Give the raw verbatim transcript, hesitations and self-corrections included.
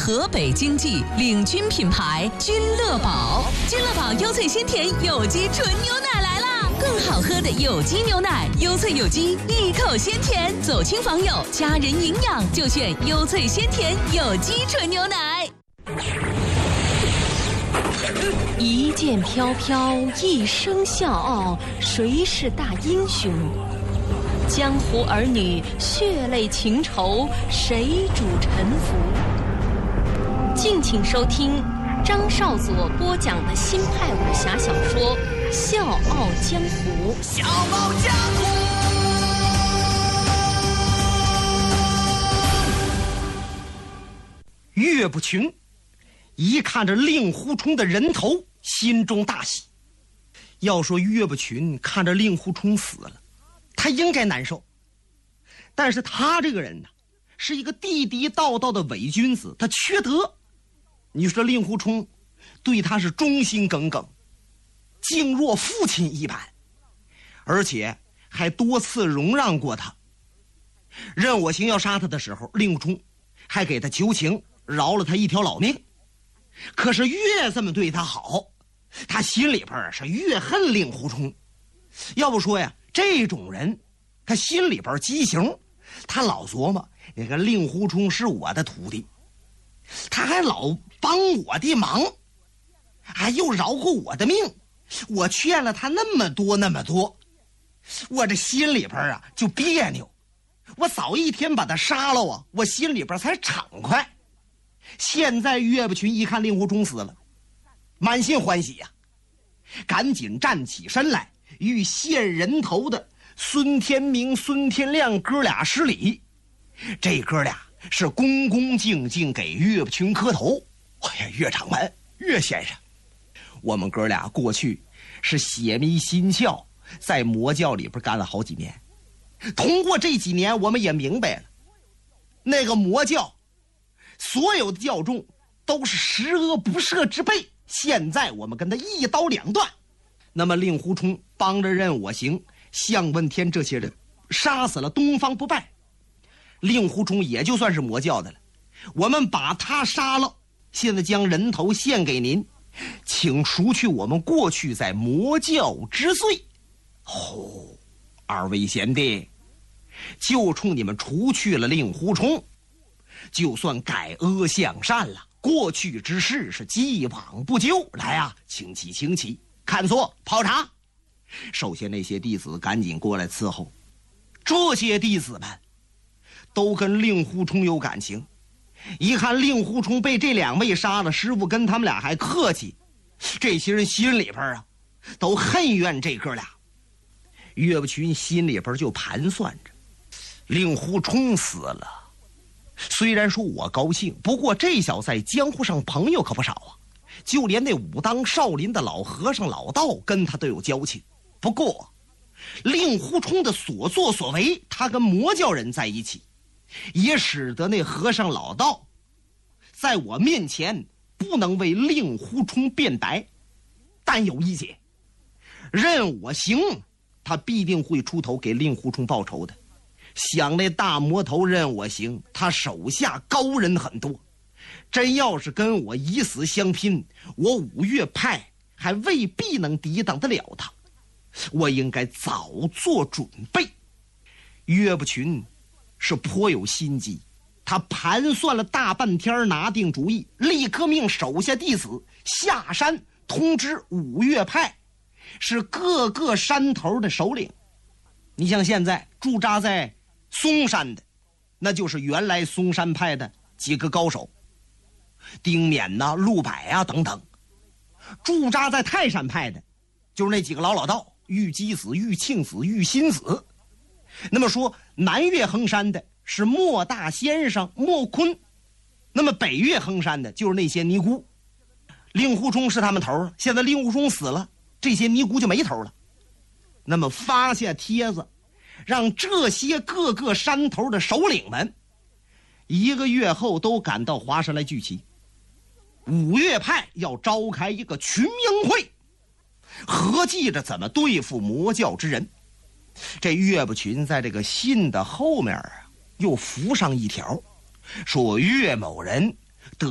河北经济领军品牌君乐宝。君乐宝优萃鲜甜有机纯牛奶来啦！更好喝的有机牛奶，优萃有机，一口鲜甜。走亲访友，家人营养就选优萃鲜甜有机纯牛奶。一剑飘飘，一生笑傲，谁是大英雄？江湖儿女，血泪情仇，谁主沉浮？敬请收听张少佐播讲的新派武侠小说《笑傲江湖》。 笑傲江湖。 岳不群一看着令狐冲的人头，心中大喜。要说岳不群看着令狐冲死了，他应该难受，但是他这个人呢，是一个地地道道的伪君子，他缺德。你说令狐冲对他是忠心耿耿，敬若父亲一般，而且还多次容让过他。任我行要杀他的时候，令狐冲还给他求情，饶了他一条老命。可是越这么对他好，他心里边是越恨令狐冲。要不说呀，这种人他心里边畸形，他老琢磨那个令狐冲是我的徒弟，他还老帮我的忙，还又饶过我的命，我劝了他那么多那么多，我这心里边啊就别扭。我早一天把他杀了啊，我心里边才畅快。现在岳不群一看令狐冲死了，满心欢喜呀、啊，赶紧站起身来，与献人头的孙天明、孙天亮哥俩施礼。这哥俩是恭恭敬敬给岳不群磕头。哎呀，岳掌门、岳先生，我们哥俩过去是血迷心窍，在魔教里边干了好几年。通过这几年，我们也明白了，那个魔教所有的教众都是十恶不赦之辈。现在我们跟他一刀两断。那么令狐冲帮着任我行、向问天这些人，杀死了东方不败，令狐冲也就算是魔教的了。我们把他杀了，现在将人头献给您，请赎去我们过去在魔教之罪。哦，二位贤弟，就冲你们除去了令狐冲，就算改恶向善了，过去之事是既往不咎。来啊，请起请起，看座泡茶。首先那些弟子赶紧过来伺候。这些弟子们都跟令狐冲有感情，一看令狐冲被这两位杀了，师傅跟他们俩还客气，这些人心里边啊都恨怨这哥俩。岳不群心里边就盘算着，令狐冲死了，虽然说我高兴，不过这小子在江湖上朋友可不少啊，就连那武当少林的老和尚老道跟他都有交情。不过令狐冲的所作所为，他跟魔教人在一起，也使得那和尚老道在我面前不能为令狐冲辩白。但有一解，任我行，他必定会出头给令狐冲报仇的。想那大魔头任我行，他手下高人很多，真要是跟我以死相拼，我五岳派还未必能抵挡得了他。我应该早做准备。岳不群是颇有心机，他盘算了大半天，拿定主意，立刻命手下弟子下山通知五岳派，是各个山头的首领。你像现在驻扎在嵩山的，那就是原来嵩山派的几个高手，丁冕呐、陆柏啊等等。驻扎在泰山派的就是那几个老老道，玉姬子、玉庆子、玉心子。那么说南岳衡山的是莫大先生莫坤，那么北岳衡山的就是那些尼姑。令狐冲是他们头，现在令狐冲死了，这些尼姑就没头了。那么发下帖子，让这些各个山头的首领们一个月后都赶到华山来聚齐。五岳派要召开一个群英会，合计着怎么对付魔教之人。这岳不群在这个信的后面啊，又附上一条，说岳某人